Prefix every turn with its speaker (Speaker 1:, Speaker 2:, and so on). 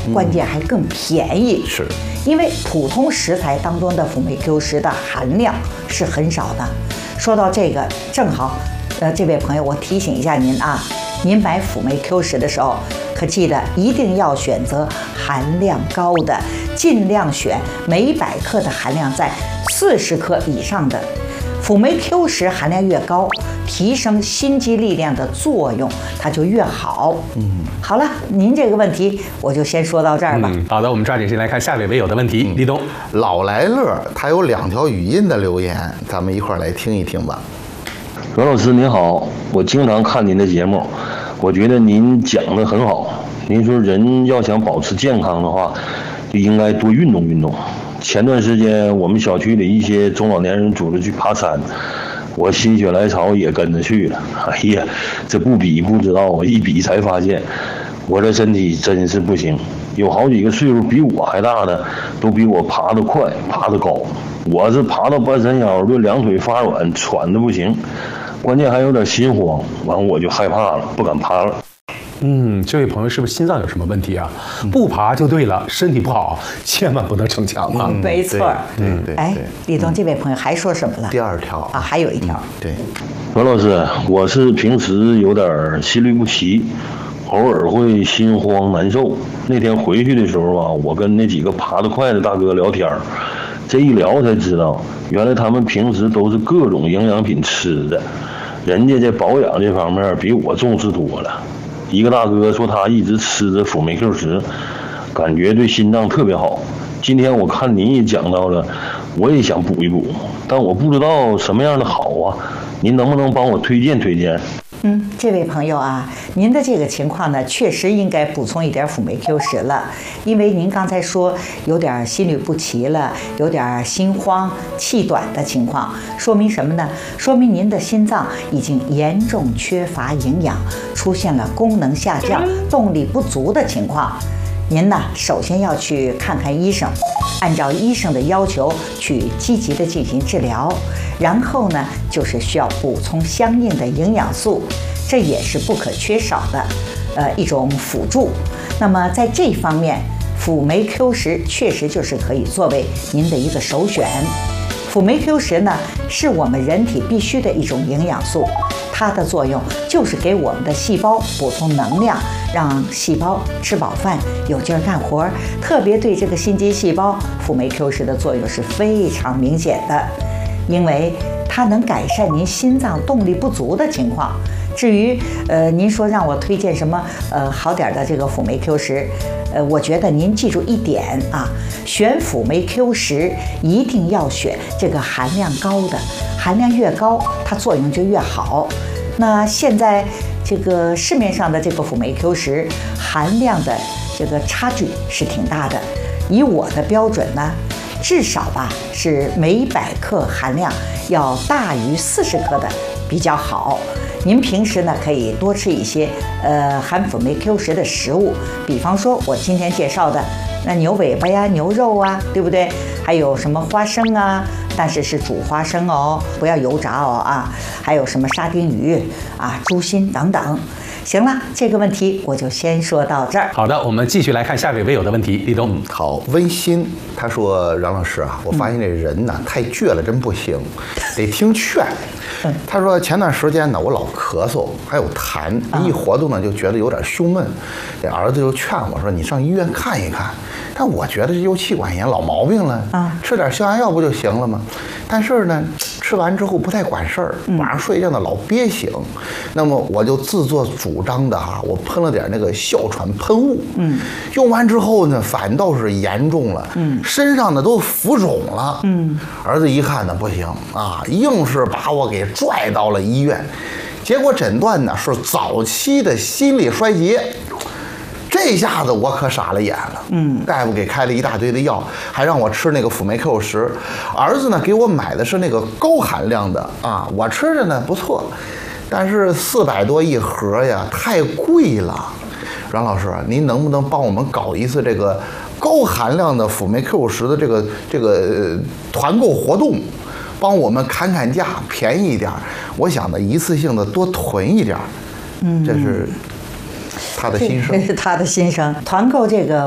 Speaker 1: 关键还更便宜。
Speaker 2: 是，
Speaker 1: 因为普通食材当中的辅酶 Q10的含量是很少的。说到这个，正好，这位朋友，我提醒一下您啊，您买辅酶 Q10的时候，可记得一定要选择含量高的，尽量选每100克的含量在40克以上的。辅酶 Q10含量越高，提升心肌力量的作用它就越好。好了，您这个问题我就先说到这儿吧。
Speaker 3: 好的，我们抓紧时间来看下位微友的问题。立冬，
Speaker 2: 老来乐他有2条语音的留言，咱们一块儿来听一听吧。
Speaker 4: 阮老师您好，我经常看您的节目，我觉得您讲得很好。您说人要想保持健康的话，就应该多运动运动。前段时间我们小区里一些中老年人组织去爬山，我心血来潮也跟着去了。哎呀，这不比不知道，我一比才发现，我这身体真是不行。有好几个岁数比我还大的，都比我爬得快，爬得高。我是爬到半山腰，就2腿发软，喘得不行，关键还有点心慌，完我就害怕了，不敢爬了。
Speaker 3: 这位朋友是不是心脏有什么问题啊？不爬就对了，身体不好千万不能逞强啊！
Speaker 1: 没错。
Speaker 2: 对。
Speaker 1: 哎，立冬这位朋友还说什么了？
Speaker 2: 第2条
Speaker 1: 啊，还有一条。
Speaker 2: 对，
Speaker 4: 阮老师，我是平时有点心律不齐，偶尔会心慌难受。那天回去的时候啊，我跟那几个爬得快的大哥聊天，这一聊才知道，原来他们平时都是各种营养品吃的，人家在保养这方面比我重视多了。一个大哥说他一直吃着辅酶 Q10，感觉对心脏特别好。今天我看您也讲到了，我也想补一补，但我不知道什么样的好啊，您能不能帮我推荐推荐？
Speaker 1: 这位朋友啊，您的这个情况呢，确实应该补充一点辅酶 Q10了，因为您刚才说有点心律不齐了，有点心慌气短的情况，说明什么呢？说明您的心脏已经严重缺乏营养，出现了功能下降、动力不足的情况。您呢，首先要去看看医生，按照医生的要求去积极的进行治疗，然后呢，就是需要补充相应的营养素，这也是不可缺少的，一种辅助。那么在这方面，辅酶 Q10确实就是可以作为您的一个首选。辅酶 Q10呢，是我们人体必须的一种营养素，它的作用就是给我们的细胞补充能量，让细胞吃饱饭，有劲儿干活。特别对这个心肌细胞，辅酶 Q10的作用是非常明显的，因为它能改善您心脏动力不足的情况。至于您说让我推荐什么好点的这个辅酶 Q10，我觉得您记住一点啊，选辅酶 Q10一定要选这个含量高的，含量越高，它作用就越好。那现在这个市面上的这个辅酶 Q10含量的这个差距是挺大的，以我的标准呢，至少吧是每100克含量要大于40克的比较好。您平时呢可以多吃一些含辅酶 Q10的食物，比方说我今天介绍的那牛尾巴呀、牛肉啊，对不对？还有什么花生啊，但是是煮花生哦，不要油炸哦啊。还有什么沙丁鱼啊、猪心等等。行了，这个问题我就先说到这儿。
Speaker 3: 好的，我们继续来看下位微友的问题。立冬，
Speaker 2: 好，温馨他说：“杨老师啊，我发现这人呢太倔了，真不行，得听劝。”他说前段时间呢，我老咳嗽，还有痰，一活动呢就觉得有点胸闷。这儿子就劝我说：“你上医院看一看。”但我觉得这又气管炎老毛病了，吃点消炎药不就行了吗？但是呢，吃完之后不太管事儿，晚上睡觉呢老憋醒。那么我就自作主张的我喷了点那个哮喘喷雾，用完之后呢，反倒是严重了，身上呢都浮肿了，儿子一看呢不行啊，硬是把我给拽到了医院，结果诊断呢是早期的心力衰竭。这下子我可傻了眼了，大夫给开了一大堆的药，还让我吃那个辅酶 Q10。儿子呢给我买的是那个高含量的我吃着呢不错，但是400多一盒呀，太贵了。阮老师，您能不能帮我们搞一次这个高含量的辅酶 Q10的这个团购活动，帮我们砍砍价，便宜一点？我想呢，一次性的多囤一点。这是他的心声。
Speaker 1: 这是他的心声。团购这个